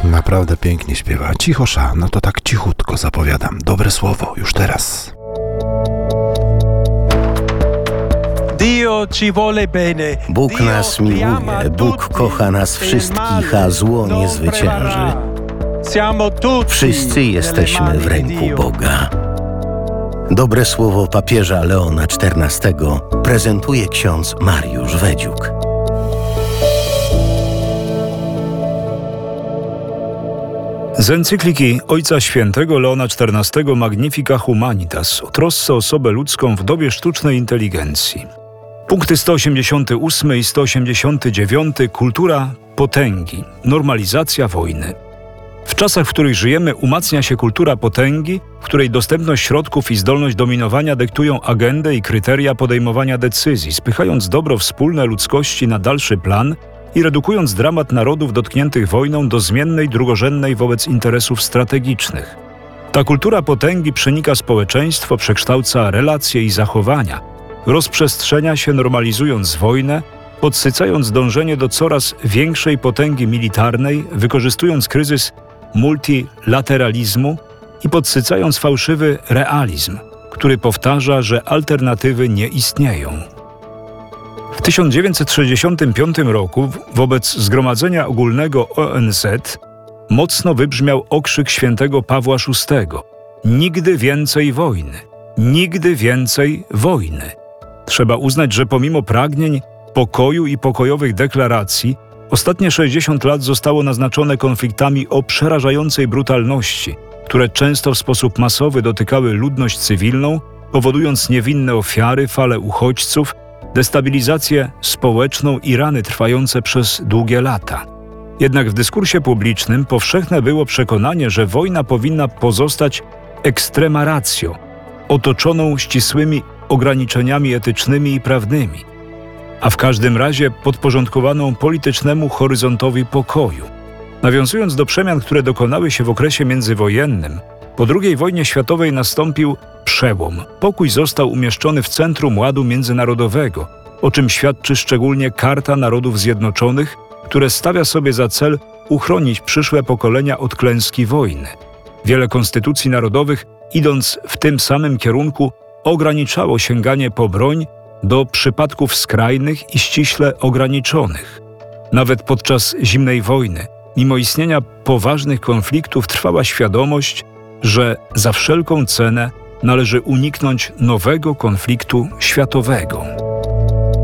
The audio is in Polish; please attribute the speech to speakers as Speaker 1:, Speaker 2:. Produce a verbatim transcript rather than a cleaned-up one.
Speaker 1: Naprawdę pięknie śpiewa. Cichosza, no to tak cichutko zapowiadam. Dobre słowo, już teraz.
Speaker 2: Bóg nas miłuje, Bóg kocha nas wszystkich, a zło nie zwycięży. Wszyscy jesteśmy w ręku Boga. Dobre słowo papieża Leona czternastego prezentuje ksiądz Mariusz Wedziuk.
Speaker 3: Z encykliki Ojca Świętego Leona czternastego Magnifica Humanitas o trosce o osobę ludzką w dobie sztucznej inteligencji. Punkty sto osiemdziesiąty ósmy i sto osiemdziesiąty dziewiąty. Kultura potęgi. Normalizacja wojny. W czasach, w których żyjemy, umacnia się kultura potęgi, w której dostępność środków i zdolność dominowania dyktują agendę i kryteria podejmowania decyzji, spychając dobro wspólne ludzkości na dalszy plan i redukując dramat narodów dotkniętych wojną do zmiennej, drugorzędnej wobec interesów strategicznych. Ta kultura potęgi przenika społeczeństwo, przekształca relacje i zachowania, rozprzestrzenia się, normalizując wojnę, podsycając dążenie do coraz większej potęgi militarnej, wykorzystując kryzys multilateralizmu i podsycając fałszywy realizm, który powtarza, że alternatywy nie istnieją. W tysiąc dziewięćset sześćdziesiątym piątym roku wobec Zgromadzenia Ogólnego O N Z mocno wybrzmiał okrzyk świętego Pawła szóstego: nigdy więcej wojny, nigdy więcej wojny. Trzeba uznać, że pomimo pragnień pokoju i pokojowych deklaracji, ostatnie sześćdziesiąt lat zostało naznaczone konfliktami o przerażającej brutalności, które często w sposób masowy dotykały ludność cywilną, powodując niewinne ofiary, fale uchodźców, destabilizację społeczną i rany trwające przez długie lata. Jednak w dyskursie publicznym powszechne było przekonanie, że wojna powinna pozostać extrema ratio, otoczoną ścisłymi ograniczeniami etycznymi i prawnymi, a w każdym razie podporządkowaną politycznemu horyzontowi pokoju. Nawiązując do przemian, które dokonały się w okresie międzywojennym, po drugiej wojnie światowej nastąpił przełom. Pokój został umieszczony w centrum ładu międzynarodowego, o czym świadczy szczególnie Karta Narodów Zjednoczonych, które stawia sobie za cel uchronić przyszłe pokolenia od klęski wojny. Wiele konstytucji narodowych, idąc w tym samym kierunku, ograniczało sięganie po broń do przypadków skrajnych i ściśle ograniczonych. Nawet podczas zimnej wojny, mimo istnienia poważnych konfliktów, trwała świadomość, że za wszelką cenę należy uniknąć nowego konfliktu światowego.